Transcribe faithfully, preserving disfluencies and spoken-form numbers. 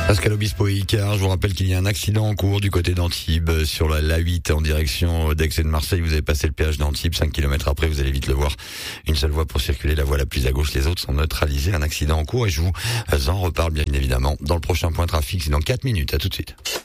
Pascal Obispo et Icar, je vous rappelle qu'il y a un accident en cours du côté d'Antibes sur la, la huit en direction d'Aix et de Marseille. Vous avez passé le péage d'Antibes, cinq kilomètres après, vous allez vite le voir. Une seule voie pour circuler, la voie la plus à gauche, les autres sont neutralisés. Un accident en cours et je vous en reparle bien évidemment dans le prochain point trafic, c'est dans quatre minutes. À tout de suite.